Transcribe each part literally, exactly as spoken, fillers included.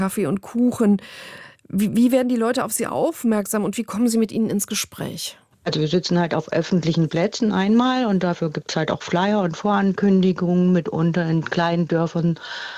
Kaffee und Kuchen. Wie, wie werden die Leute auf Sie aufmerksam und wie kommen Sie mit ihnen ins Gespräch? Also wir sitzen halt auf öffentlichen Plätzen einmal und dafür gibt's halt auch Flyer und Vorankündigungen, mitunter in kleinen Dörfern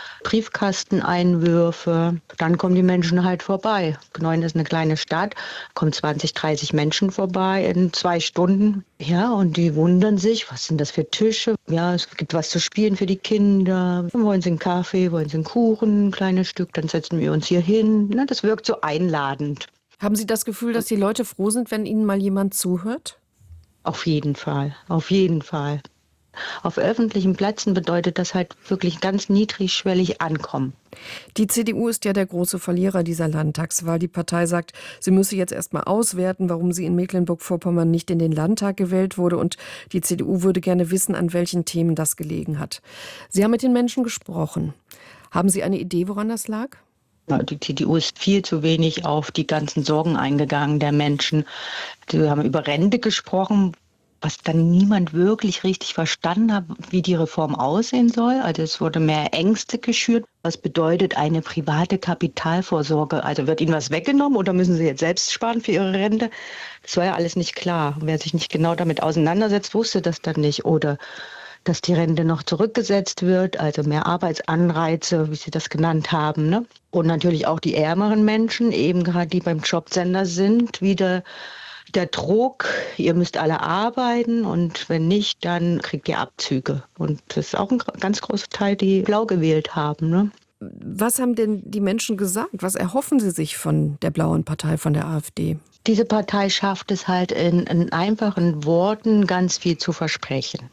Briefkasteneinwürfe. Dann kommen die Menschen halt vorbei. Gneuen ist eine kleine Stadt, kommen zwanzig, dreißig Menschen vorbei in zwei Stunden. Ja, und die wundern sich, was sind das für Tische? Ja, es gibt was zu spielen für die Kinder. Wollen sie einen Kaffee, wollen sie einen Kuchen, ein kleines Stück, dann setzen wir uns hier hin. Na, das wirkt so einladend. Haben Sie das Gefühl, dass die Leute froh sind, wenn ihnen mal jemand zuhört? Auf jeden Fall, auf jeden Fall. Auf öffentlichen Plätzen bedeutet das halt wirklich ganz niedrigschwellig ankommen. Die C D U ist ja der große Verlierer dieser Landtagswahl. Die Partei sagt, sie müsse jetzt erst mal auswerten, warum sie in Mecklenburg-Vorpommern nicht in den Landtag gewählt wurde. Und die C D U würde gerne wissen, an welchen Themen das gelegen hat. Sie haben mit den Menschen gesprochen. Haben Sie eine Idee, woran das lag? Die C D U ist viel zu wenig auf die ganzen Sorgen eingegangen der Menschen. Wir haben über Rente gesprochen, was dann niemand wirklich richtig verstanden hat, wie die Reform aussehen soll. Also es wurde mehr Ängste geschürt. Was bedeutet eine private Kapitalvorsorge? Also wird ihnen was weggenommen oder müssen sie jetzt selbst sparen für ihre Rente? Das war ja alles nicht klar. Wer sich nicht genau damit auseinandersetzt, wusste das dann nicht. Oder dass die Rente noch zurückgesetzt wird, also mehr Arbeitsanreize, wie Sie das genannt haben, ne? Und natürlich auch die ärmeren Menschen, eben gerade die beim Jobcenter sind, wieder der Druck, ihr müsst alle arbeiten und wenn nicht, dann kriegt ihr Abzüge. Und das ist auch ein ganz großer Teil, die blau gewählt haben, ne? Was haben denn die Menschen gesagt? Was erhoffen sie sich von der blauen Partei, von der AfD? Diese Partei schafft es halt in, in einfachen Worten ganz viel zu versprechen.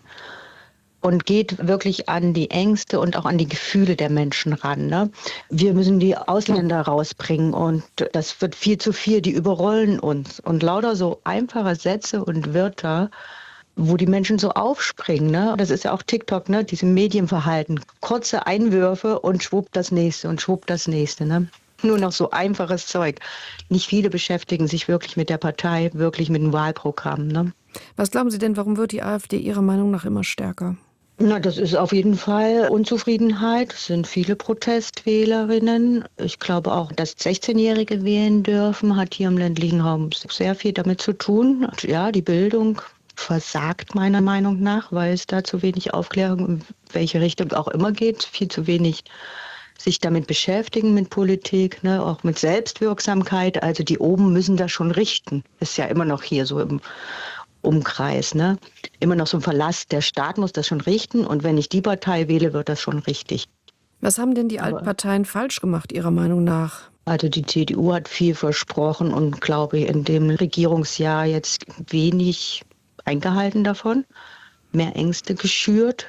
Und geht wirklich an die Ängste und auch an die Gefühle der Menschen ran. Ne? Wir müssen die Ausländer rausbringen und das wird viel zu viel, die überrollen uns. Und lauter so einfache Sätze und Wörter, wo die Menschen so aufspringen. Ne? Das ist ja auch TikTok, ne? Diesem Medienverhalten. Kurze Einwürfe und schwupp das nächste und schwupp das nächste. Ne? Nur noch so einfaches Zeug. Nicht viele beschäftigen sich wirklich mit der Partei, wirklich mit dem Wahlprogramm. Ne? Was glauben Sie denn, warum wird die AfD Ihrer Meinung nach immer stärker? Na, das ist auf jeden Fall Unzufriedenheit. Es sind viele Protestwählerinnen. Ich glaube auch, dass sechzehnjährige wählen dürfen, hat hier im ländlichen Raum sehr viel damit zu tun. Ja, die Bildung versagt meiner Meinung nach, weil es da zu wenig Aufklärung in welche Richtung auch immer geht, viel zu wenig sich damit beschäftigen mit Politik, ne, auch mit Selbstwirksamkeit. Also die oben müssen das schon richten. Ist ja immer noch hier so im Umkreis, ne? Immer noch so ein Verlass, der Staat muss das schon richten und wenn ich die Partei wähle, wird das schon richtig. Was haben denn die Aber Altparteien falsch gemacht, Ihrer Meinung nach? Also die C D U hat viel versprochen und glaube ich in dem Regierungsjahr jetzt wenig eingehalten davon, mehr Ängste geschürt.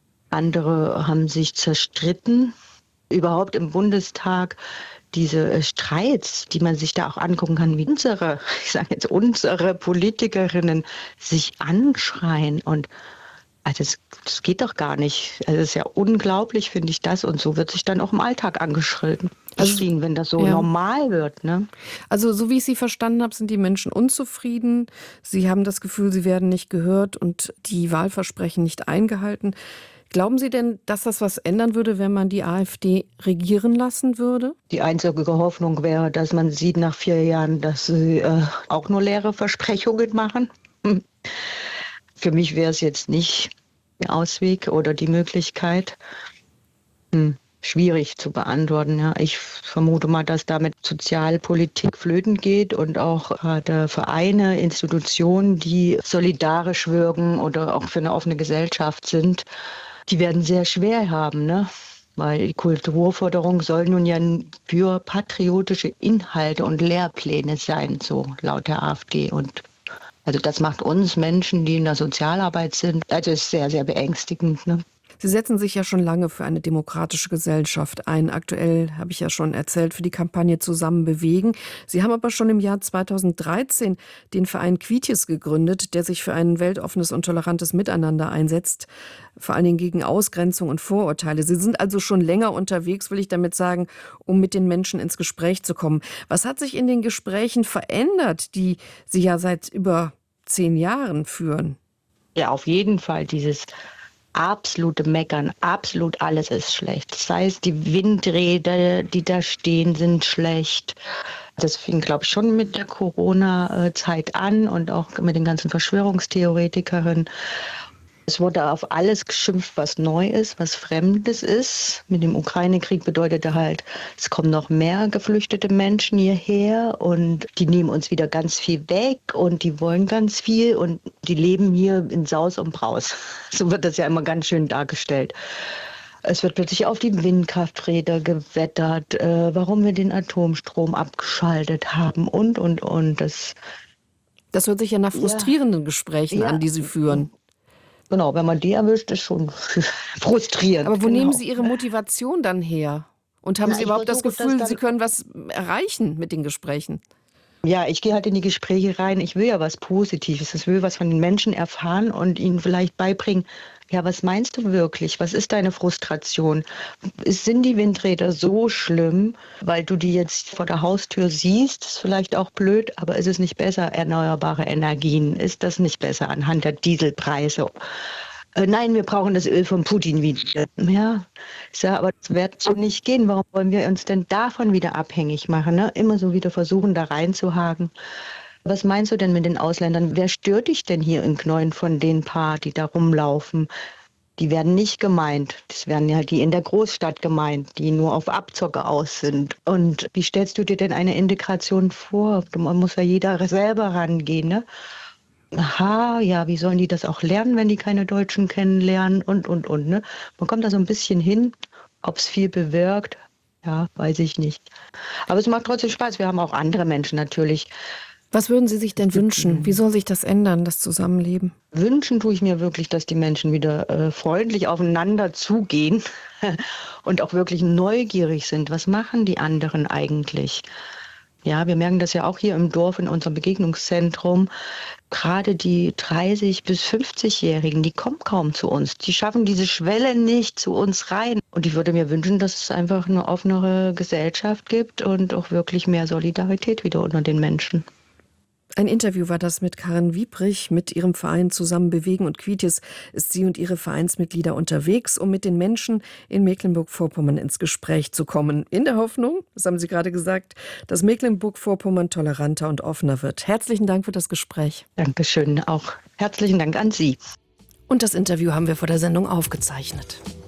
Andere haben sich zerstritten. Überhaupt im Bundestag diese Streits, die man sich da auch angucken kann, wie unsere, ich sage jetzt unsere Politikerinnen sich anschreien und also das, das geht doch gar nicht. Also es ist ja unglaublich, finde ich das. Und so wird sich dann auch im Alltag angeschrien, Also, wenn das so ja. normal wird. Ne? Also so wie ich Sie verstanden habe, sind die Menschen unzufrieden. Sie haben das Gefühl, sie werden nicht gehört und die Wahlversprechen nicht eingehalten. Glauben Sie denn, dass das was ändern würde, wenn man die AfD regieren lassen würde? Die einzige Hoffnung wäre, dass man sieht nach vier Jahren, dass sie äh, auch nur leere Versprechungen machen. Hm. Für mich wäre es jetzt nicht der Ausweg oder die Möglichkeit. Hm. Schwierig zu beantworten. Ja. Ich vermute mal, dass damit Sozialpolitik flöten geht und auch gerade Vereine, Institutionen, die solidarisch wirken oder auch für eine offene Gesellschaft sind, die werden sehr schwer haben, ne? Weil die Kulturförderung soll nun ja für patriotische Inhalte und Lehrpläne sein, so laut der AfD. Und also das macht uns Menschen, die in der Sozialarbeit sind, also ist sehr, sehr beängstigend, ne? Sie setzen sich ja schon lange für eine demokratische Gesellschaft ein. Aktuell, habe ich ja schon erzählt, für die Kampagne Zusammen bewegen. Sie haben aber schon im Jahr zweitausenddreizehn den Verein Quietjes gegründet, der sich für ein weltoffenes und tolerantes Miteinander einsetzt, vor allen Dingen gegen Ausgrenzung und Vorurteile. Sie sind also schon länger unterwegs, will ich damit sagen, um mit den Menschen ins Gespräch zu kommen. Was hat sich in den Gesprächen verändert, die Sie ja seit über zehn Jahren führen? Ja, auf jeden Fall dieses absolute Meckern, absolut alles ist schlecht. Sei es die Windräder, die da stehen, sind schlecht. Das fing, glaube ich, schon mit der Corona-Zeit an und auch mit den ganzen Verschwörungstheoretikern. Es wurde auf alles geschimpft, was neu ist, was Fremdes ist. Mit dem Ukraine-Krieg bedeutete halt, es kommen noch mehr geflüchtete Menschen hierher und die nehmen uns wieder ganz viel weg und die wollen ganz viel und die leben hier in Saus und Braus. So wird das ja immer ganz schön dargestellt. Es wird plötzlich auf die Windkrafträder gewettert, äh, warum wir den Atomstrom abgeschaltet haben und, und, und. Das, das hört sich ja nach frustrierenden ja. Gesprächen ja. an, die Sie führen. Genau, wenn man die erwischt, ist schon frustrierend. Aber wo genau. nehmen Sie Ihre Motivation dann her? Und haben Na, Sie überhaupt das versuche, Gefühl, das Sie können was erreichen mit den Gesprächen? Ja, ich gehe halt in die Gespräche rein. Ich will ja was Positives. Ich will was von den Menschen erfahren und ihnen vielleicht beibringen. Ja, was meinst du wirklich? Was ist deine Frustration? Sind die Windräder so schlimm, weil du die jetzt vor der Haustür siehst? Ist vielleicht auch blöd, aber ist es nicht besser, erneuerbare Energien? Ist das nicht besser anhand der Dieselpreise? Äh, nein, wir brauchen das Öl von Putin wieder. Ja, ich sage, aber das wird so nicht gehen. Warum wollen wir uns denn davon wieder abhängig machen? Ne? Immer so wieder versuchen, da reinzuhaken. Was meinst du denn mit den Ausländern? Wer stört dich denn hier in Knäuel von den paar, die da rumlaufen? Die werden nicht gemeint. Das werden ja die in der Großstadt gemeint, die nur auf Abzocke aus sind. Und wie stellst du dir denn eine Integration vor? Man muss ja jeder selber rangehen, ne? Aha, ja, wie sollen die das auch lernen, wenn die keine Deutschen kennenlernen und, und, und, ne? Man kommt da so ein bisschen hin, ob es viel bewirkt, ja, weiß ich nicht. Aber es macht trotzdem Spaß. Wir haben auch andere Menschen natürlich. Was würden Sie sich denn wünschen? Wie soll sich das ändern, das Zusammenleben? Wünschen tue ich mir wirklich, dass die Menschen wieder äh, freundlich aufeinander zugehen und auch wirklich neugierig sind. Was machen die anderen eigentlich? Ja, wir merken das ja auch hier im Dorf in unserem Begegnungszentrum. Gerade die dreißig- bis fünfzigjährigen, die kommen kaum zu uns. Die schaffen diese Schwelle nicht zu uns rein. Und ich würde mir wünschen, dass es einfach eine offenere Gesellschaft gibt und auch wirklich mehr Solidarität wieder unter den Menschen. Ein Interview war das mit Karin Wiebrich. Mit ihrem Verein Zusammen Bewegen und Quietjes ist sie und ihre Vereinsmitglieder unterwegs, um mit den Menschen in Mecklenburg-Vorpommern ins Gespräch zu kommen. In der Hoffnung, das haben Sie gerade gesagt, dass Mecklenburg-Vorpommern toleranter und offener wird. Herzlichen Dank für das Gespräch. Dankeschön, auch herzlichen Dank an Sie. Und das Interview haben wir vor der Sendung aufgezeichnet.